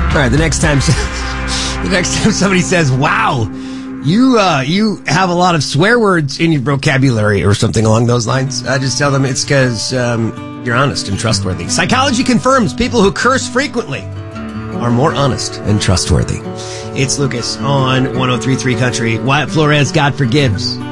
All right, the next time somebody says, "Wow, you have a lot of swear words in your vocabulary," or something along those lines, I just tell them it's because you're honest and trustworthy. Psychology confirms people who curse frequently are more honest and trustworthy. It's Lucas on 103.3 Country. Wyatt Flores, God Forgives.